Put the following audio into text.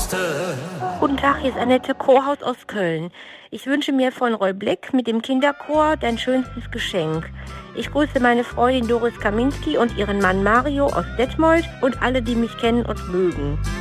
Guten Tag, hier ist Annette Kohaus aus Köln. Ich wünsche mir von Roy Black mit dem Kinderchor Dein schönstes Geschenk. Ich grüße meine Freundin Doris Kaminski und ihren Mann Mario aus Detmold und alle, die mich kennen und mögen.